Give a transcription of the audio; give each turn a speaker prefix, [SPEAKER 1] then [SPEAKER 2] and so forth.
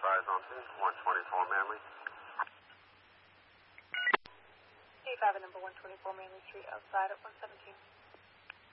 [SPEAKER 1] advised on scene, 124 Manley.
[SPEAKER 2] C5 at number 124 Manley Street, outside at 117.